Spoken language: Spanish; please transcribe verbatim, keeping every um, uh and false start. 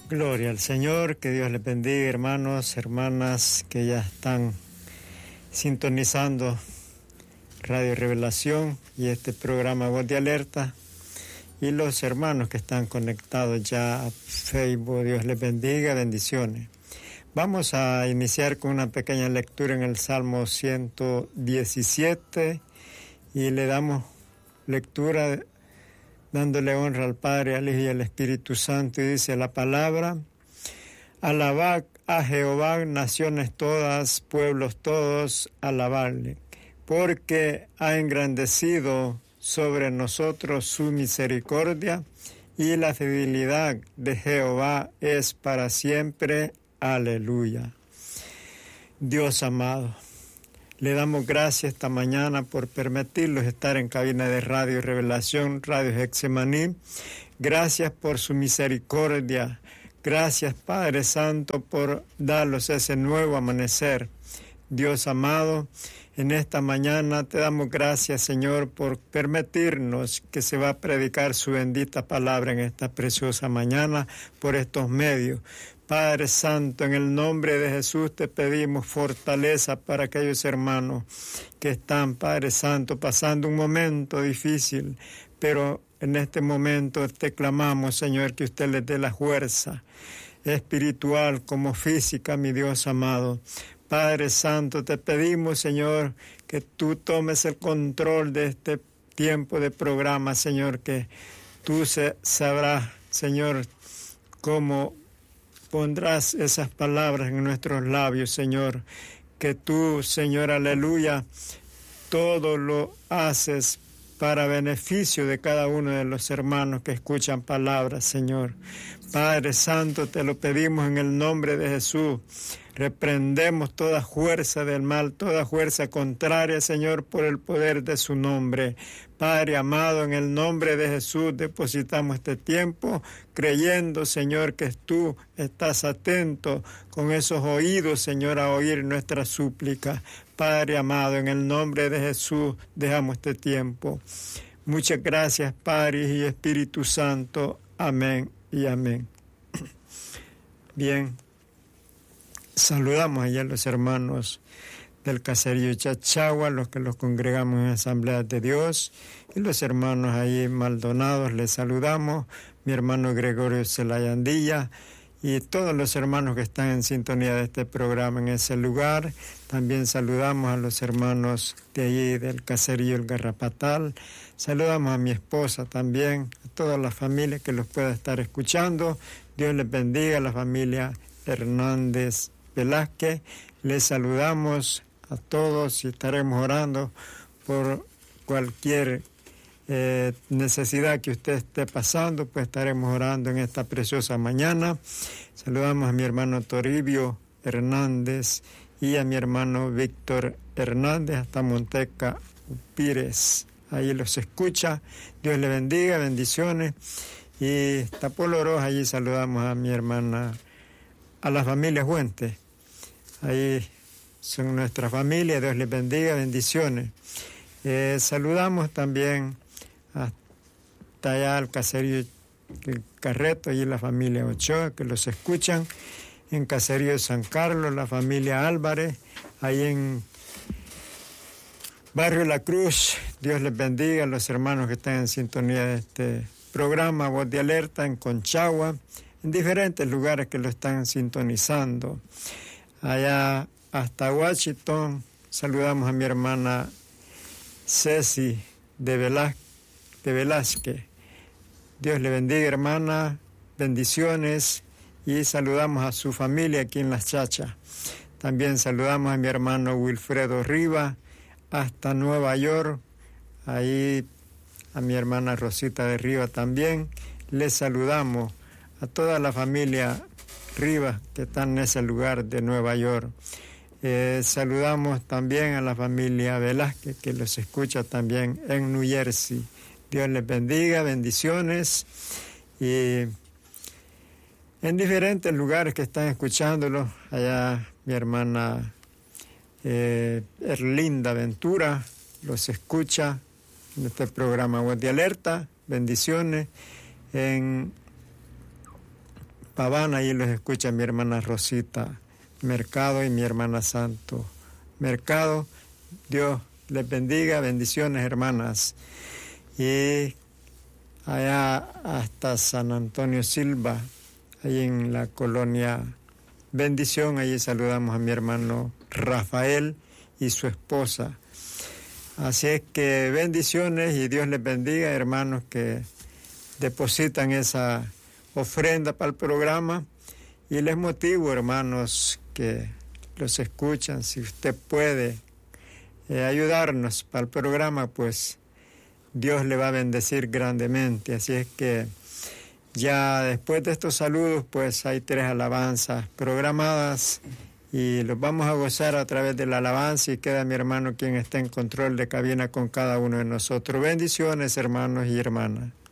Gloria al Señor, que Dios les bendiga, hermanos, hermanas que ya están sintonizando Radio Revelación y este programa Voz de Alerta, y los hermanos que están conectados ya a Facebook. Dios les bendiga, bendiciones. Vamos a iniciar con una pequeña lectura en el Salmo ciento diecisiete y le damos lectura dándole honra al Padre, al Hijo y al Espíritu Santo, y dice la palabra: alabad a Jehová, naciones todas, pueblos todos, alabadle, porque ha engrandecido sobre nosotros su misericordia, y la fidelidad de Jehová es para siempre. Aleluya. Dios amado, le damos gracias esta mañana por permitirnos estar en cabina de Radio Revelación, Radio Getsemaní. Gracias por su misericordia. Gracias, Padre Santo, por darnos ese nuevo amanecer. Dios amado, en esta mañana te damos gracias, Señor, por permitirnos que se va a predicar su bendita palabra en esta preciosa mañana por estos medios. Padre Santo, en el nombre de Jesús te pedimos fortaleza para aquellos hermanos que están, Padre Santo, pasando un momento difícil, pero en este momento te clamamos, Señor, que usted les dé la fuerza espiritual como física, mi Dios amado. Padre Santo, te pedimos, Señor, que tú tomes el control de este tiempo de programa, Señor, que tú se, sabrás, Señor, cómo pondrás esas palabras en nuestros labios, Señor, que tú, Señor, aleluya, todo lo haces para beneficio de cada uno de los hermanos que escuchan palabras, Señor. Padre Santo, te lo pedimos en el nombre de Jesús. Reprendemos toda fuerza del mal, toda fuerza contraria, Señor, por el poder de su nombre. Padre amado, en el nombre de Jesús depositamos este tiempo, creyendo, Señor, que tú estás atento con esos oídos, Señor, a oír nuestra súplica. Padre amado, en el nombre de Jesús dejamos este tiempo. Muchas gracias, Padre y Espíritu Santo. Amén y amén. Bien. Saludamos allá a los hermanos del caserío Chachagua, los que los congregamos en Asambleas de Dios, y los hermanos ahí Maldonados, les saludamos, mi hermano Gregorio Celayandilla, y todos los hermanos que están en sintonía de este programa en ese lugar. También saludamos a los hermanos de allí del caserío El Garrapatal, saludamos a mi esposa también, a toda la familia que los pueda estar escuchando. Dios les bendiga, a la familia Hernández Velázquez. Les saludamos a todos y estaremos orando por cualquier eh, necesidad que usted esté pasando, pues estaremos orando en esta preciosa mañana. Saludamos a mi hermano Toribio Hernández y a mi hermano Víctor Hernández hasta Monteca Pires. Ahí los escucha. Dios le bendiga, bendiciones. Y Tapolo Roja, allí saludamos a mi hermana, a la familia Fuentes. Ahí son nuestra familia, Dios les bendiga, bendiciones. Eh, saludamos también hasta allá al caserío El Carreto y la familia Ochoa, que los escuchan, en caserío San Carlos, la familia Álvarez, ahí en Barrio La Cruz. Dios les bendiga a los hermanos que están en sintonía de este programa Voz de Alerta, en Conchagua, en diferentes lugares que lo están sintonizando. Allá hasta Washington, saludamos a mi hermana Ceci de, Velaz- de Velázquez. Dios le bendiga, hermana, bendiciones, y saludamos a su familia aquí en Las Chachas. También saludamos a mi hermano Wilfredo Rivas hasta Nueva York, ahí a mi hermana Rosita de Rivas también. Les saludamos a toda la familia Rivas que están en ese lugar de Nueva York. Eh, saludamos también a la familia Velázquez que los escucha también en New Jersey. Dios les bendiga, bendiciones. Y en diferentes lugares que están escuchándolos, allá mi hermana eh, Erlinda Ventura los escucha en este programa Voz de Alerta. Bendiciones. En Pavana, ahí los escucha mi hermana Rosita Mercado y mi hermana Santo Mercado. Dios les bendiga, bendiciones hermanas. Y allá hasta San Antonio Silva, ahí en la colonia Bendición, allí saludamos a mi hermano Rafael y su esposa. Así es que bendiciones y Dios les bendiga, hermanos que depositan esa ofrenda para el programa. Y les motivo, hermanos, que los escuchan, si usted puede eh, ayudarnos para el programa, pues Dios le va a bendecir grandemente. Así es que ya después de estos saludos, pues hay tres alabanzas programadas y los vamos a gozar a través de la alabanza, y queda mi hermano quien está en control de cabina con cada uno de nosotros. Bendiciones, hermanos y hermanas.